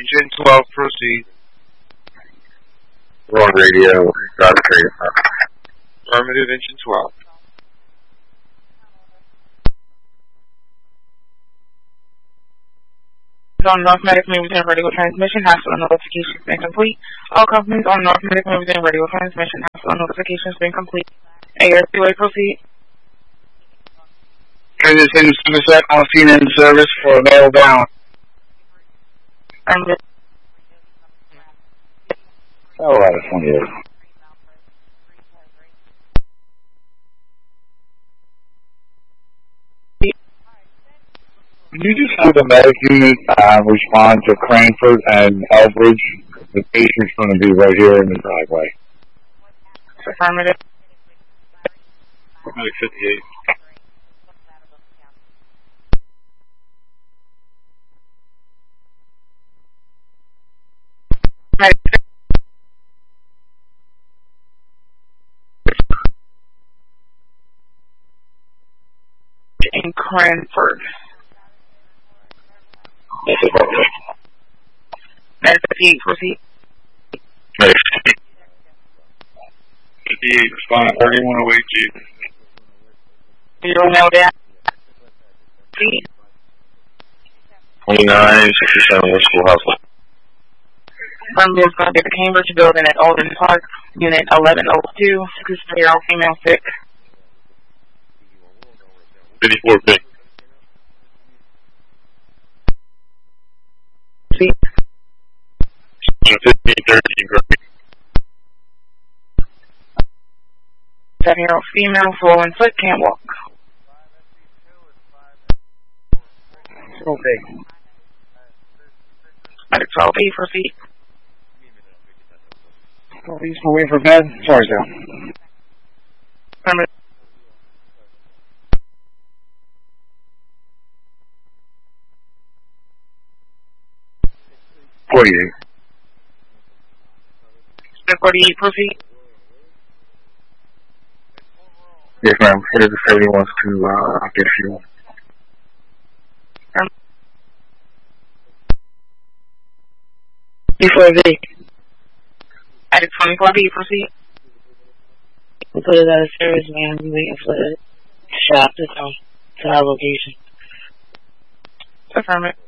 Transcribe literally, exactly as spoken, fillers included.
Engine twelve, proceed. We're on radio. Got it. Affirmative, Engine twelve. On North Medic moving radio transmission, hospital notifications been complete. All companies on North Medic moving radio transmission, hospital notifications been complete. A R C way proceed. Transition Somerset on scene in service for mail down. Affirmative. Colorado twenty-eight. Can you just have the medic unit uh, respond to Cranford and Elbridge? The patient's going to be right here in the driveway. Affirmative. Medic fifty-eight. Medic in Cranford. Medic fifty-eight, proceed. Medic fifty-eight, respond to thirty-one oh eight G. Zero mail down. Proceed. twenty-nine sixty-seven West Schoolhouse. Affirmative is going to be the Cambridge building at Alden Park, unit eleven oh two, six-year-old female sick. fifty-four big. Proceed. fifteen thirteen great. Seven-year-old female, swollen foot, can't walk. Okay. Medic twelve B, proceed. Oh, he's waiting for bed. Sorry, sir. Affirmative. forty-eight. forty-eight, proceed. Yes, ma'am. Headed to seventy wants to uh, get fuel. Before the Medic twenty-four B, proceed. We put it out of service, man. We're waiting for the shop to come to our location. Affirmative.